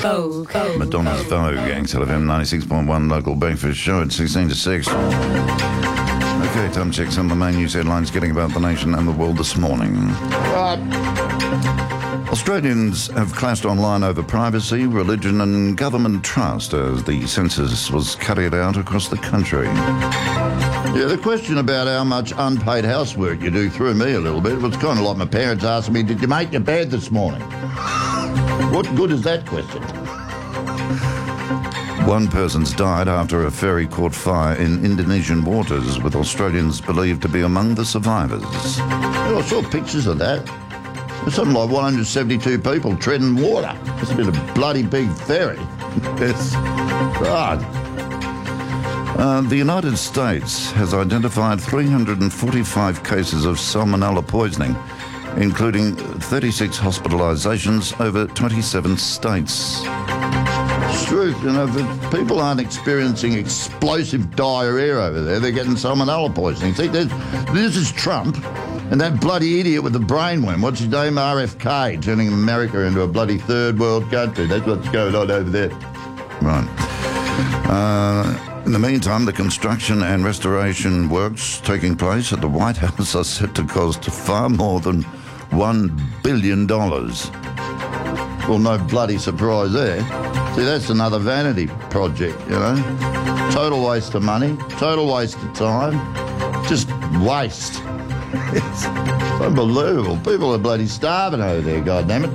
Vogue. Madonna's Vogue, XLFM 96.1 local breakfast show at 16 to 6. Okay, time check some of the main news headlines getting about the nation and the world this morning. Australians have clashed online over privacy, religion and government trust as the census was carried out across the country. Yeah, the question about how much unpaid housework you do threw me a little bit. It was kind of like my parents asking me, did you make your bed this morning? What good is that question? One person's died after a ferry caught fire in Indonesian waters, with Australians believed to be among the survivors. Yeah, I saw pictures of that. There's something like 172 people treading water. It's been a bloody big ferry. Yes. God. The United States has identified 345 cases of salmonella poisoning, including 36 hospitalisations over 27 states. It's true, you know, if people aren't experiencing explosive diarrhoea over there, they're getting salmonella poisoning. See, this is Trump and that bloody idiot with the brainworm. What's his name? RFK, turning America into a bloody third world country. That's what's going on over there. Right. In the meantime, the construction and restoration works taking place at the White House are set to cost far more than $1 billion. Well, no bloody surprise there. See, that's another vanity project, you know. Total waste of money, total waste of time, just waste. It's unbelievable. People are bloody starving over there, goddammit.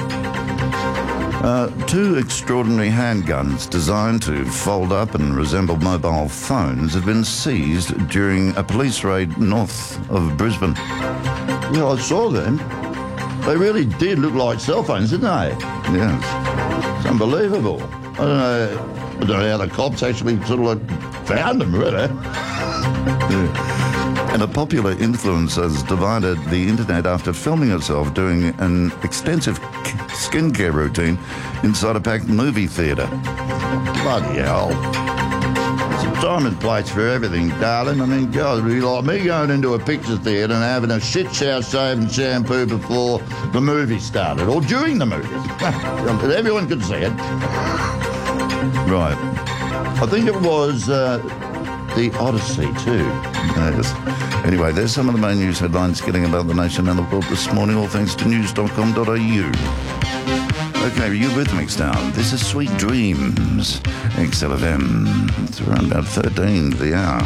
Two extraordinary handguns designed to fold up and resemble mobile phones have been seized during a police raid north of Brisbane. Yeah, I saw them. They really did look like cell phones, didn't they? Yes. It's unbelievable. I don't know how the cops actually sort of like found them, really. Yeah. And a popular influencer has divided the internet after filming herself doing an extensive skincare routine inside a packed movie theatre. Bloody hell. There's a time and place for everything, darling. I mean, God, it'd be like me going into a picture theatre and having a shit shower, shave and shampoo before the movie started, or during the movie. Everyone could see it. Right. I think it was the Odyssey too. Yes. Anyway, there's some of the main news headlines getting about the nation and the world this morning, all thanks to news.com.au. Okay, are you with me now? This is Sweet Dreams, XLFM. It's around about 13 to the hour.